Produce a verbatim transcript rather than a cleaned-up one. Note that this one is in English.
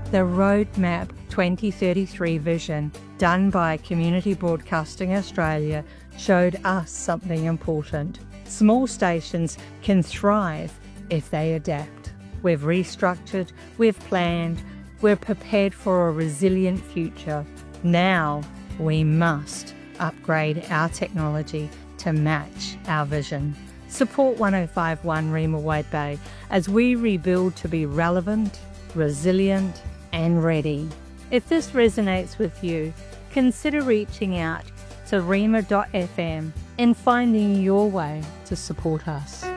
The Roadmap twenty thirty-three vision, done by Community Broadcasting Australia, showed us something important. Small stations can thrive if they adapt. We've restructured, we've planned, we're prepared for a resilient future. Now we must upgrade our technology to match our vision. Support one oh five point one Reema White Bay as we rebuild to be relevant, resilient and ready. If this resonates with you, consider reaching out to reema dot f m and finding your way to support us.